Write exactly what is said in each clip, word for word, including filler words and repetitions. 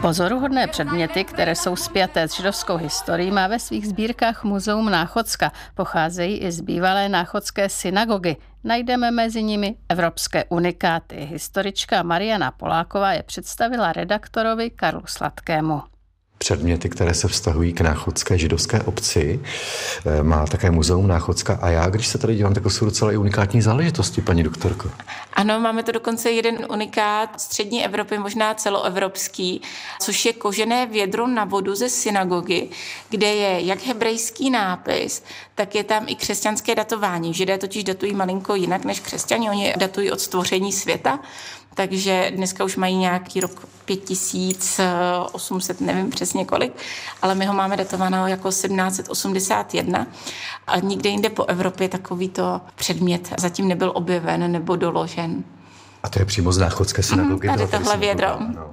Pozoruhodné předměty, které jsou spjaté s židovskou historií, má ve svých sbírkách Muzeum Náchodska. Pocházejí i z bývalé náchodské synagogy. Najdeme mezi nimi evropské unikáty. Historička Mariana Poláková je představila redaktorovi Karlu Sladkému. Předměty, které se vztahují k náchodské židovské obci, má také Muzeum Náchodska. A já, když se tady dívám, tak jsou docela i unikátní záležitosti, paní doktorko. Ano, máme to dokonce jeden unikát střední Evropy, možná celoevropský, což je kožené vědro na vodu ze synagogy, kde je jak hebrejský nápis, tak je tam i křesťanské datování. Židé totiž datují malinko jinak než křesťani, oni datují od stvoření světa, takže dneska už mají nějaký rok pět tisíc osm set, nevím přesně kolik, ale my ho máme datovaného jako sedmnáct set osmdesát jedna a nikde jinde po Evropě takovýto předmět zatím nebyl objeven nebo doložen. A to je přímo z náchodské synagogy? Mm, tady tohle vědro. No.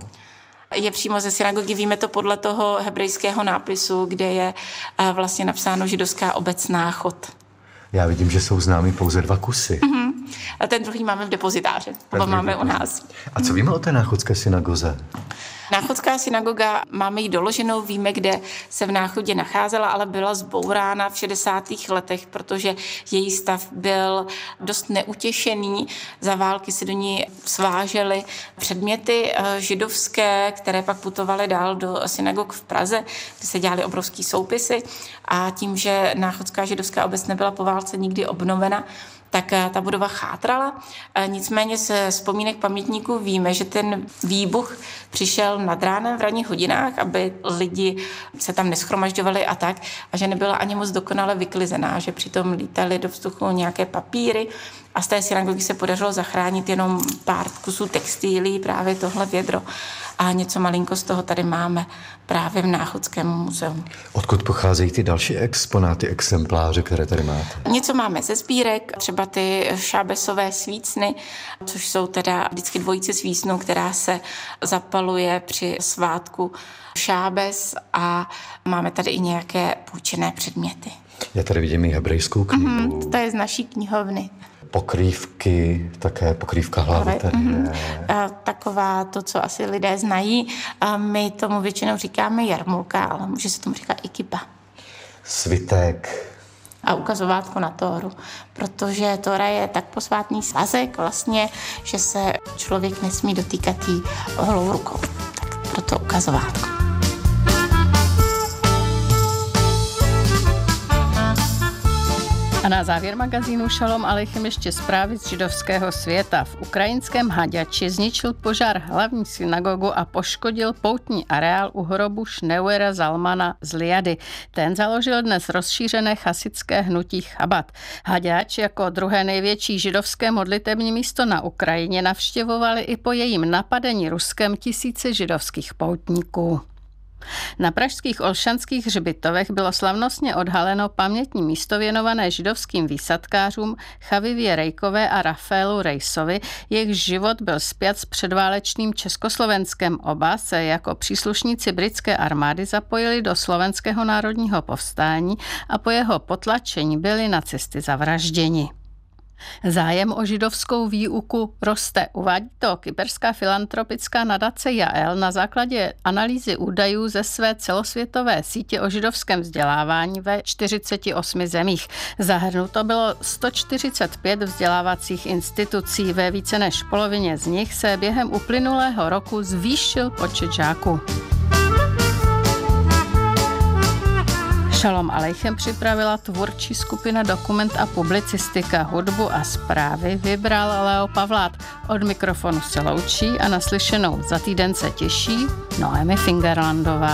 Je přímo ze synagogy, víme to podle toho hebrejského nápisu, kde je vlastně napsáno židovská obec Náchod. Já vidím, že jsou známí pouze dva kusy. Mm-hmm. A ten druhý máme v depozitáři, nebo máme u nás. A co víme o té náchodské synagoze? Náchodská synagoga, máme ji doloženou, víme, kde se v Náchodě nacházela, ale byla zbourána v šedesátých letech, protože její stav byl dost neutěšený. Za války se do ní svážely předměty židovské, které pak putovaly dál do synagog v Praze, kde se dělaly obrovský soupisy. A tím, že Náchodská židovská obec nebyla po válce nikdy obnovena, tak ta budova chátrala. Nicméně z vzpomínek pamětníků víme, že ten výbuch přišel nad ránem v ranních hodinách, aby lidi se tam neschromažďovali a tak, a že nebyla ani moc dokonale vyklizená, že přitom lítaly do vzduchu nějaké papíry a z té synagogy se podařilo zachránit jenom pár kusů textilí, právě tohle vědro. A něco malinko z toho tady máme právě v Náchodském muzeu. Odkud pocházejí ty další exponáty, exempláře, které tady máte? Něco máme ze sbírek, třeba ty šábesové svícny, což jsou teda vždycky dvojice svícnů, která se zapaluje při svátku šábes, a máme tady i nějaké půjčené předměty. Já tady vidím i hebrejskou knihu. Mm-hmm, to je z naší knihovny. Pokrývky, také pokrývka hlavy tady mm-hmm. je. Taková to, co asi lidé znají. A my tomu většinou říkáme jarmulka, ale může se tomu říkat i kipa. Svitek. A ukazovátko na Tóru, protože Tóra je tak posvátný svazek vlastně, že se člověk nesmí dotýkat jí holou rukou. Tak proto ukazovátko. A na závěr magazínu Šalom Aleichem ještě zprávy z židovského světa. V ukrajinském Haďači zničil požár hlavní synagogu a poškodil poutní areál u hrobu Šneuera Zalmana z Liady. Ten založil dnes rozšířené chasické hnutí Chabad. Haďač jako druhé největší židovské modlitební místo na Ukrajině navštěvovali i po jejím napadení Ruskem tisíce židovských poutníků. Na pražských Olšanských hřbitovech bylo slavnostně odhaleno pamětní místo věnované židovským výsadkářům Chavivě Rejkové a Rafaelu Rejsovi, jejichž život byl spjat s předválečným Československem. Oba se jako příslušníci britské armády zapojili do slovenského národního povstání a po jeho potlačení byli nacisty zavražděni. Zájem o židovskou výuku roste. Uvádí to kyperská filantropická nadace Jael na základě analýzy údajů ze své celosvětové sítě o židovském vzdělávání ve čtyřiceti osmi zemích. Zahrnuto bylo sto čtyřicet pět vzdělávacích institucí. Ve více než polovině z nich se během uplynulého roku zvýšil počet žáků. Šalom Aleichem připravila tvůrčí skupina Dokument a publicistika. Hudbu a zprávy vybral Leo Pavlát. Od mikrofonu se loučí a naslyšenou za týden se těší Noemi Fingerlandová.